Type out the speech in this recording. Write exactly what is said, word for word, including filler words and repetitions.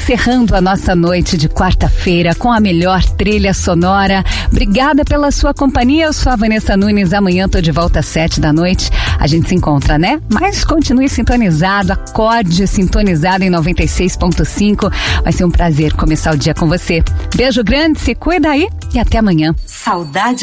encerrando a nossa noite de quarta-feira com a melhor trilha sonora. Obrigada pela sua companhia. Eu sou a Vanessa Nunes. Amanhã tô de volta às sete da noite. A gente se encontra, né? Mas continue sintonizado, acorde sintonizado em noventa e seis ponto cinco. Vai ser um prazer começar o dia com você. Beijo grande, se cuida aí e até amanhã. Saudade